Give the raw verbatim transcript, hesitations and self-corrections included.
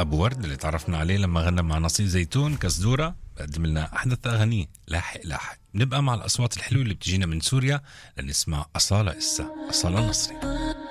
أبو ورد اللي تعرفنا عليه لما غنى مع نصيب زيتون كسدورة، بقدم لنا أحدث أغانيه لاحق لاحق. نبقى مع الأصوات الحلوة اللي بتجينا من سوريا لنسمع أصالة. إسا أصالة نصري.